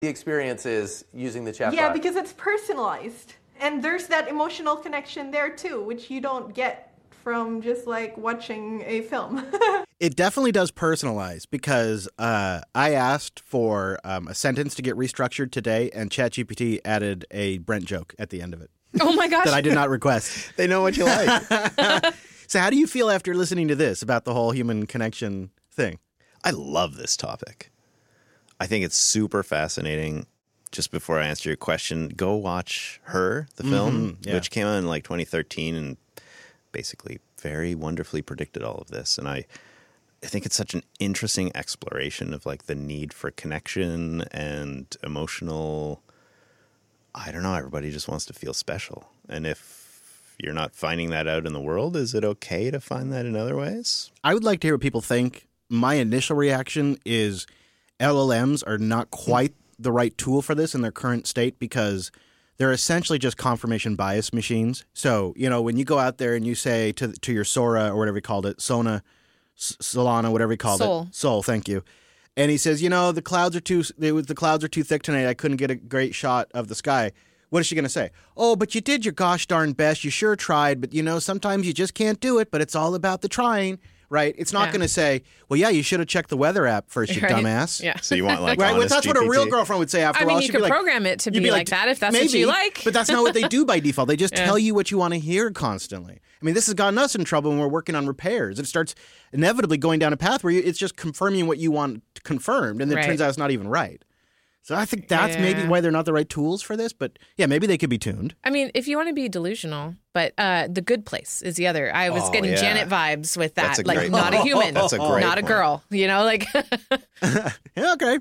The experience is using the chatbot. Yeah, because it's personalized. And there's that emotional connection there too, which you don't get from just like watching a film. It definitely does personalize because I asked for a sentence to get restructured today, and ChatGPT added a Brent joke at the end of it. Oh my gosh. That I did not request. They know what you like. So how do you feel after listening to this about the whole human connection thing? I love this topic. I think it's super fascinating. Just before I answer your question, go watch Her, the film, which came out in like 2013 and basically very wonderfully predicted all of this. And I think it's such an interesting exploration of like the need for connection and emotional, I don't know, everybody just wants to feel special. And if you're not finding that out in the world, is it okay to find that in other ways? I would like to hear what people think. My initial reaction is LLMs are not quite the right tool for this in their current state because they're essentially just confirmation bias machines. So, you know, when you go out there and you say to your Sora or whatever he called it, Solana, whatever he called it. Sol, thank you. And he says, you know, the clouds are too thick tonight. I couldn't get a great shot of the sky. What is she going to say? Oh, but you did your gosh darn best. You sure tried. But, you know, sometimes you just can't do it. But it's all about the trying. Right? It's not going to say, well, yeah, you should have checked the weather app first, you dumbass. Yeah. So you want like right? Well, that's GPT? what a real girlfriend would say after I all. mean, you could program it to be like that if that's maybe, what you like. But that's not what they do by default. They just tell you what you want to hear constantly. I mean, this has gotten us in trouble when we're working on repairs. It starts inevitably going down a path where it's just confirming what you want confirmed, and then it turns out it's not even right. So I think that's maybe why they're not the right tools for this. But yeah, maybe they could be tuned. I mean, if you want to be delusional, but The Good Place is the other. I was getting Janet vibes with that. Like, not a human. That's a great not a girl. You know, like. Yeah, okay.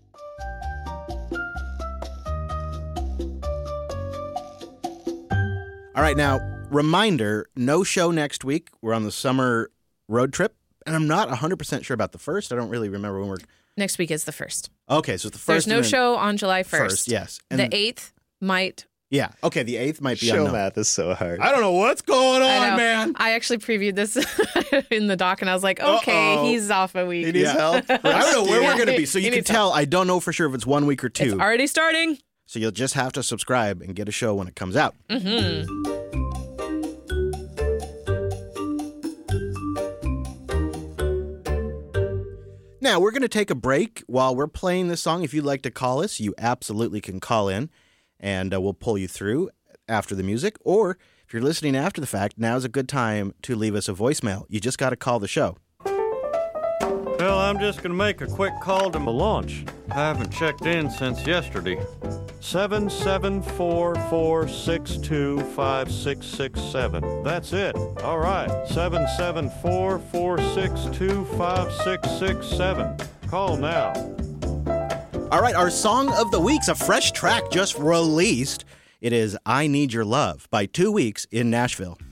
All right, now, reminder, no show next week. We're on the summer road trip, and I'm not 100% sure about the first. I don't really remember when we're... Next week is the 1st. Okay, so it's the 1st. There's no show on July 1st. First, yes. And the 8th might... Yeah, okay, the 8th might be Show unknown. math is so hard. I don't know what's going on, man. I actually previewed this in the doc, and I was like, okay, he's off a week. He needs help. I don't know where we're going to be, so you can need tell I don't know for sure if it's 1 week or 2. It's already starting. So you'll just have to subscribe and get a show when it comes out. Mm-hmm. Now, we're going to take a break while we're playing this song. If you'd like to call us, you absolutely can call in, and we'll pull you through after the music. Or if you're listening after the fact, now's a good time to leave us a voicemail. You just got to call the show. Well, I'm just going to make a quick call to my launch. I haven't checked in since yesterday. 774-462-5667. That's it. All right. 774-462-5667. Call now. All right, our song of the week's a fresh track just released. It is I Need Your Love by 2 Weeks in Nashville.